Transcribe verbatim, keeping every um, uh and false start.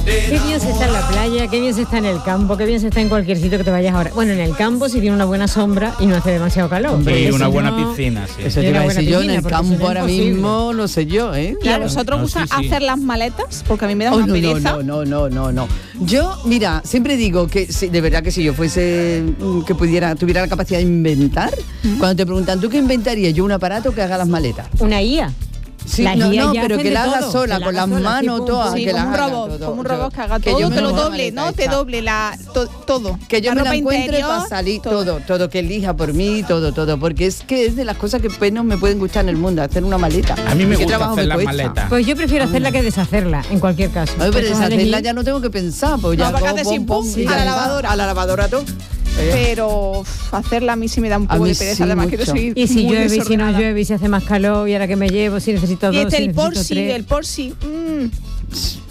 Qué bien se está en la playa, qué bien se está en el campo, qué bien se está en cualquier sitio que te vayas ahora. Bueno, en el campo si tiene una buena sombra y no hace demasiado calor. Y una si buena no, piscina, sí. Eso te iba a decir yo, en el campo ahora mismo, no sé yo, ¿eh? ¿Y a vosotros No, gusta sí, sí. hacer las maletas? Porque a mí me da Oh, una no, pereza. no, no, no, no, no. Yo, mira, siempre digo que si, de verdad que si yo fuese, mm, que pudiera, tuviera la capacidad de inventar, ¿Mm? cuando te preguntan, ¿tú qué inventarías? Yo un aparato que haga las maletas. Una I A. Sí, Las no, I A no, ya pero hacen que de la haga todo, sola, que la con haga las sola, manos, tipo, todas. Sí, que como las un haga robot, todo. como un Yo- robot que haga que todo, yo me te lo ponga la doble, maleta ¿no? Te hecha. doble la to- todo. Que yo me la ropa encuentre interior, para salir todo, todo, que elija por mí, todo, todo, porque es que es de las cosas que menos me pueden gustar en el mundo, hacer una maleta. A mí me ¿Qué gusta trabajo hacer me las cuesta? maletas. Pues yo prefiero hacerla que deshacerla, en cualquier caso. Ay, pero Pues deshacerla elegir- ya no tengo que pensar, pues No, ya porque pom, haces pom, sin pom, pum, y a ya la está. lavadora. A la lavadora todo. Pero uf, hacerla a mí sí me da un A poco mí de pereza. sí, Además, mucho. quiero seguir Y si muy llueve, y si no desordenada. llueve, y si hace más calor, y ahora que me llevo, si necesito Y dos, este si el necesito porsi, tres. el porsi. mm.